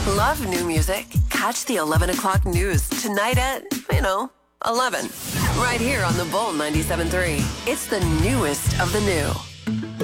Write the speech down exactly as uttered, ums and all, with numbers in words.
Love new music? Catch the eleven o'clock news tonight at, you know, eleven. Right here on the Bull ninety-seven point three. It's the newest of the new.